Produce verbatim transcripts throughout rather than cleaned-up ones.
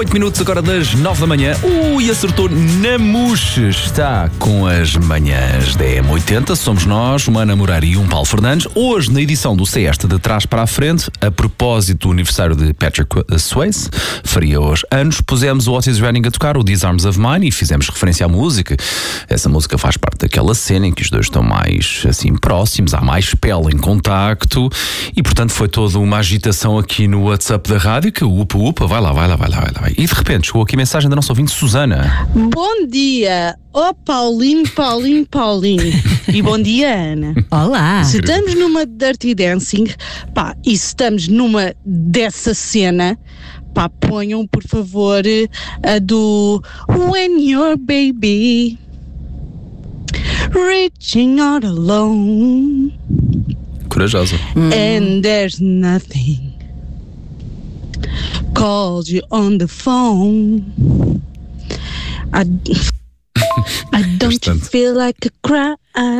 oito minutos agora das nove da manhã. Ui, acertou na mousse. Está com as manhãs da M oitenta. Somos nós, uma Ana Moreira e um Paulo Fernandes. Hoje, na edição do C Este de Trás para a Frente, a propósito do aniversário de Patrick Swayze, faria hoje anos, pusemos o Otis Redding a tocar o These Arms of Mine e fizemos referência à música. Essa música faz parte daquela cena em que os dois estão mais assim próximos, há mais pele em contacto e, portanto, foi toda uma agitação aqui no WhatsApp da rádio que upa, upa, vai lá, vai lá, vai lá, vai lá. E de repente chegou aqui a mensagem da nossa ouvinte Susana. Bom dia, oh Paulinho, Paulinho, Paulinho. E bom dia, Ana. Olá. Se estamos numa Dirty Dancing, pá, e se estamos numa dessa cena, pá, ponham por favor a do When Your Baby Reaching Out Alone. Corajosa. And there's nothing called you on the phone. I, I don't you feel like a cry?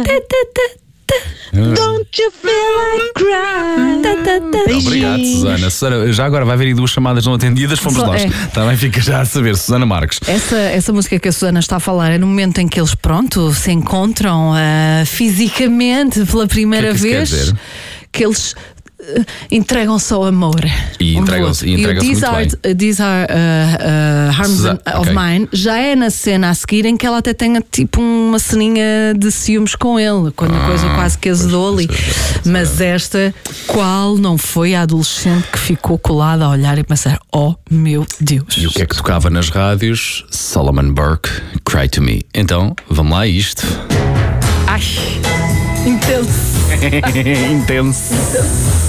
Don't you feel like cry? Obrigado, Susana. Susana, já agora vai haver aí duas chamadas não atendidas, fomos Só nós. é. Também fica já a saber, Susana Marques. Essa, essa música que a Susana está a falar é no momento em que eles, pronto, se encontram uh, fisicamente pela primeira O que é que isso vez, quer dizer? que eles uh, entregam-se ao amor. E Um do entregam-se- outro. e entregam-se o These muito are, bem. These are uh, uh, Harms Susa- of ok. Mine já é na cena a seguir em que ela até tem tipo uma ceninha de ciúmes com ele, quando a coisa quase que azedou ali. pois, pois, pois, Mas esta, qual não foi a adolescente que ficou colada a olhar e pensar: oh meu Deus. E o que é que tocava nas rádios? Solomon Burke, Cry to Me. Então, vamos lá a isto. Ai, intenso. Intenso.